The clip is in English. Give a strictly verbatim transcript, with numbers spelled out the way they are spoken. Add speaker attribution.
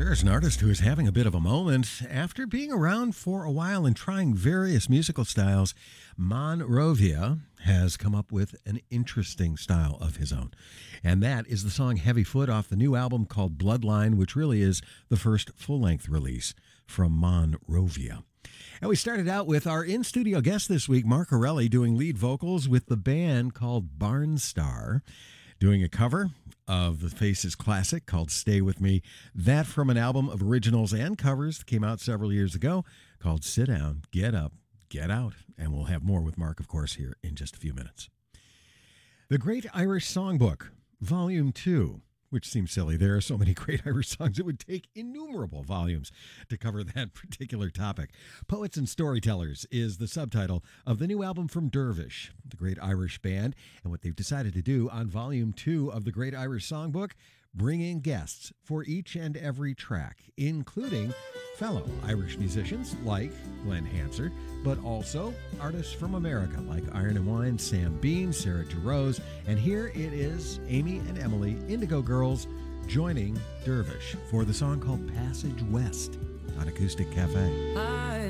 Speaker 1: There's an artist who is having a bit of a moment. After being around for a while and trying various musical styles, Monrovia has come up with an interesting style of his own. And that is the song Heavy Foot off the new album called Bloodline, which really is the first full-length release from Monrovia. And we started out with our in-studio guest this week, Mark Corelli, doing lead vocals with the band called Barnstar, doing a cover of the Faces classic called Stay With Me. That from an album of originals and covers that came out several years ago called Sit Down, Get Up, Get Out. And we'll have more with Mark, of course, here in just a few minutes. The Great Irish Songbook, Volume two, which seems silly. There are so many great Irish songs, it would take innumerable volumes to cover that particular topic. Poets and Storytellers is the subtitle of the new album from Dervish, the great Irish band. And what they've decided to do on Volume two of the Great Irish Songbook, bring in guests for each and every track, including fellow Irish musicians like Glenn Hansard, but also artists from America like Iron and Wine, Sam Bean, Sarah Jarosz, and here it is Amy and Emily, Indigo Girls, joining Dervish for the song called Passage West on Acoustic Cafe.
Speaker 2: I